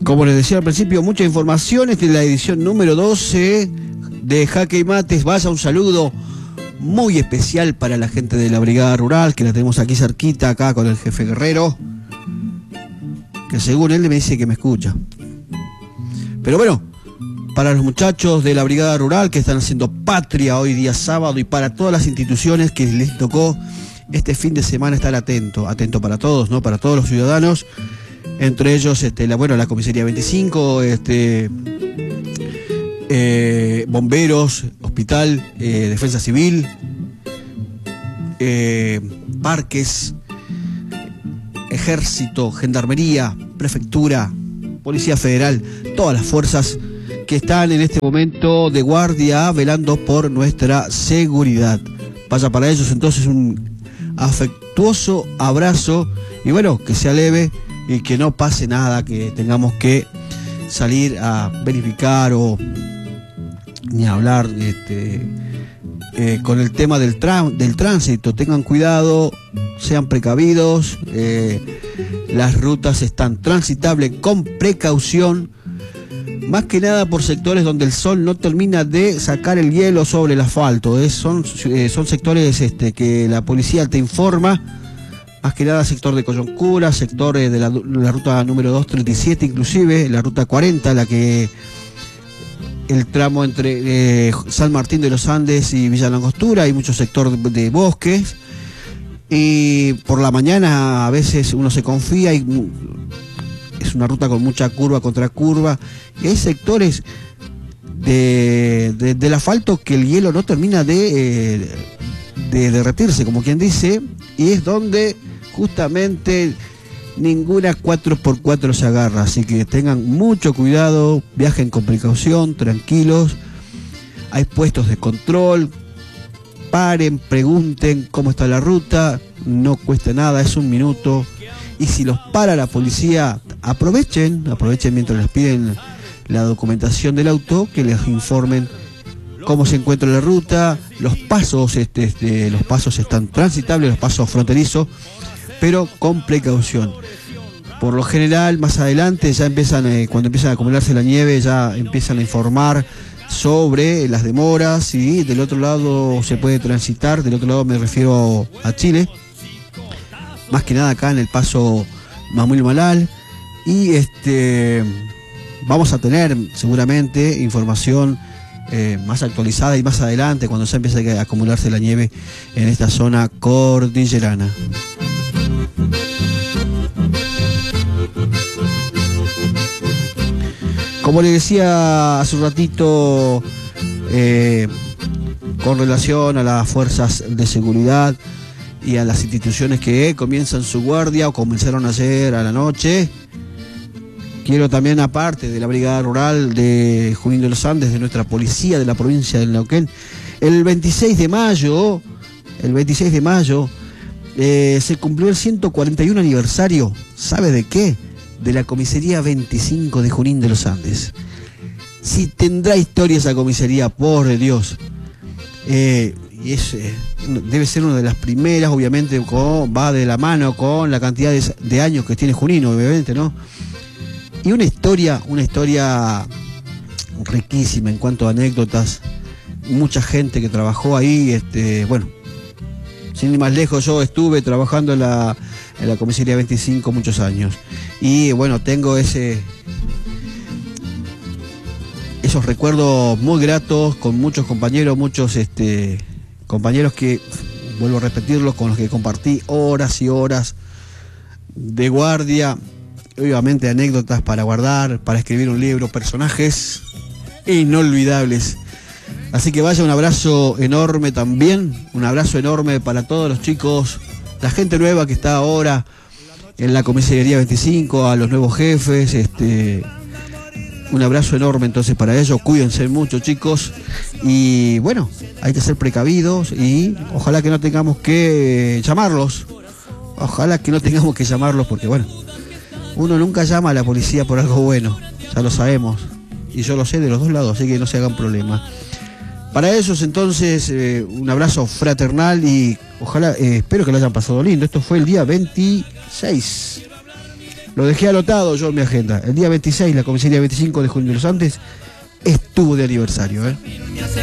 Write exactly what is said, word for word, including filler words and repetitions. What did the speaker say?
Como les decía al principio, mucha información. Esta es la edición número doce de Jaque y Mates. Vaya un saludo muy especial para la gente de la Brigada Rural, que la tenemos aquí cerquita, acá con el jefe Guerrero, que según él me dice que me escucha. Pero bueno, para los muchachos de la Brigada Rural que están haciendo patria hoy día sábado, y para todas las instituciones que les tocó este fin de semana estar atento, atento para todos, ¿no? Para todos los ciudadanos, entre ellos este, la, bueno, la Comisaría veinticinco, este, eh, bomberos, hospital, eh, defensa civil, eh, parques, ejército, gendarmería, prefectura, policía federal, todas las fuerzas que están en este momento de guardia velando por nuestra seguridad. Vaya para ellos entonces un afectuoso abrazo, y bueno, que sea leve y que no pase nada, que tengamos que salir a verificar o ni hablar este, eh, con el tema del, del tránsito. Tengan cuidado, sean precavidos, eh, las rutas están transitables con precaución, más que nada por sectores donde el sol no termina de sacar el hielo sobre el asfalto. ¿eh? Son, eh, son sectores este, que la policía te informa, más que nada sector de Coyuncura, sectores de la, la ruta número doscientos treinta y siete, inclusive la ruta cuarenta, la que el tramo entre eh, San Martín de los Andes y Villa Langostura, hay mucho sector de, de bosques, y por la mañana a veces uno se confía y es una ruta con mucha curva contra curva, y hay sectores de, de, del asfalto que el hielo no termina de, eh, de derretirse, como quien dice, y es donde justamente ninguna cuatro por cuatro se agarra. Así que tengan mucho cuidado, viajen con precaución, tranquilos. Hay puestos de control, paren, pregunten cómo está la ruta, no cuesta nada, es un minuto. Y si los para la policía, aprovechen, aprovechen mientras les piden la documentación del auto, que les informen cómo se encuentra la ruta, los pasos, este, este, los pasos están transitables, los pasos fronterizos, pero con precaución. Por lo general, más adelante ya empiezan, eh, cuando empiezan a acumularse la nieve, ya empiezan a informar sobre las demoras, y del otro lado se puede transitar. Del otro lado me refiero a Chile, más que nada acá en el paso Mamuil Malal, y este vamos a tener seguramente información eh, más actualizada y más adelante, cuando ya empiece a acumularse la nieve en esta zona cordillerana. Como le decía hace un ratito, eh, con relación a las fuerzas de seguridad y a las instituciones que comienzan su guardia o comenzaron ayer a la noche, quiero también, aparte de la Brigada Rural de Junín de los Andes, de nuestra policía de la provincia de Neuquén, el veintiséis de mayo, el veintiséis de mayo, eh, se cumplió el ciento cuarenta y uno aniversario, ¿sabe de qué? De la Comisaría veinticinco de Junín de los Andes. Si tendrá historia esa comisaría, por Dios. Eh, y es, eh, debe ser una de las primeras, obviamente, con, va de la mano con la cantidad de, de años que tiene Junín, obviamente, ¿no? Y una historia, una historia riquísima en cuanto a anécdotas, mucha gente que trabajó ahí, este, bueno, sin ir más lejos, yo estuve trabajando en la, en la Comisaría veinticinco muchos años, y bueno, tengo ese esos recuerdos muy gratos con muchos compañeros, muchos este, compañeros que, vuelvo a repetirlos, con los que compartí horas y horas de guardia. Obviamente anécdotas para guardar, para escribir un libro, personajes inolvidables. Así que vaya un abrazo enorme también, un abrazo enorme para todos los chicos, la gente nueva que está ahora en la Comisaría veinticinco, a los nuevos jefes, este, un abrazo enorme entonces para ellos. Cuídense mucho, chicos, y bueno, hay que ser precavidos, y ojalá que no tengamos que llamarlos, ojalá que no tengamos que llamarlos, porque bueno, uno nunca llama a la policía por algo bueno, ya lo sabemos, y yo lo sé de los dos lados, así que no se hagan problemas. Para ellos entonces, eh, un abrazo fraternal, y ojalá, eh, espero que lo hayan pasado lindo. Esto fue el día veintiséis Lo dejé anotado yo en mi agenda. El día veintiséis, la comisaría veinticinco de Junín de los Andes estuvo de aniversario, ¿eh?